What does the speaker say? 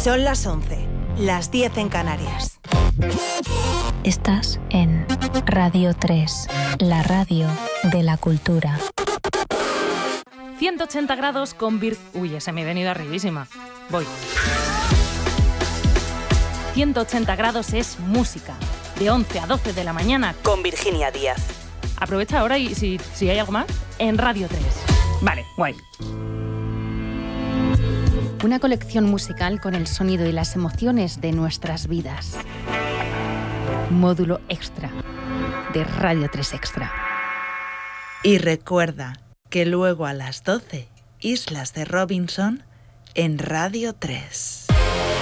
Son las 11, las 10 en Canarias. Estás en Radio 3, la radio de la cultura. 180 grados con Uy, ese me he venido arribísima. Voy. 180 grados es música. De 11 a 12 de la mañana Con Virginia Díaz. Aprovecha ahora y si hay algo más, en Radio 3. Vale, guay. Una colección musical con el sonido y las emociones de nuestras vidas. Módulo extra de Radio 3 Extra. Y recuerda que luego a las 12, Islas de Robinson en Radio 3.